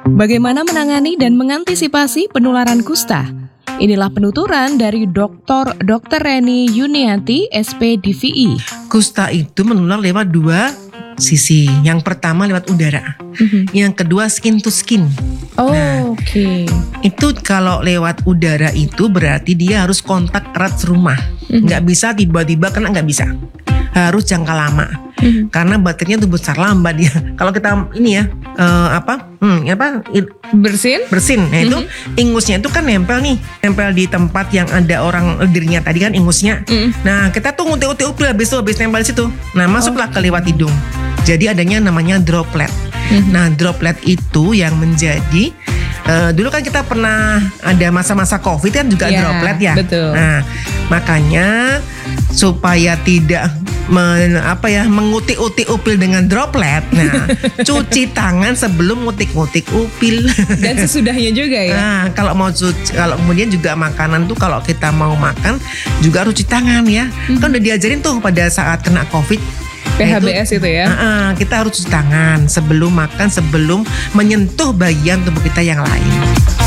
Bagaimana menangani dan mengantisipasi penularan kusta? Inilah penuturan dari Dr. Reni Yuniati, SP.DVI. Kusta itu menular lewat dua sisi. Yang pertama lewat udara. Yang kedua skin to skin. Oke. Itu kalau lewat udara itu berarti dia harus kontak erat serumah. Nggak bisa tiba-tiba kena, nggak bisa. Harus jangka lama. Karena baterainya tuh besar, lambat dia. Kalau kita ini ya bersin. Nah itu ingusnya itu kan nempel di tempat yang ada orang dirinya tadi kan ingusnya. Nah kita tuh ngutik-ngutik upil habis nempel di situ. Nah masuklah ke lewat hidung. Jadi adanya namanya droplet. Nah droplet itu yang menjadi dulu kan kita pernah ada masa-masa COVID kan juga droplet ya. Betul. Nah makanya supaya tidak mengutik-utik upil dengan droplet. Nah, cuci tangan sebelum ngutik-ngutik upil. Dan sesudahnya juga ya. Nah, kalau kemudian juga makanan tuh kalau kita mau makan juga harus cuci tangan ya. Kan udah diajarin tuh pada saat kena COVID. PHBS itu ya. Kita harus cuci tangan sebelum makan, sebelum menyentuh bagian tubuh kita yang lain.